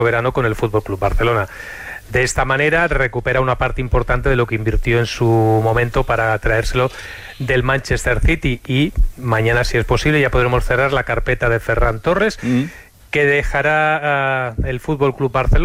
verano con el Fútbol Club Barcelona. De esta manera recupera una parte importante de lo que invirtió en su momento para traérselo del Manchester City, y mañana, si es posible, ya podremos cerrar la carpeta de Ferran Torres, que dejará el Fútbol Club Barcelona.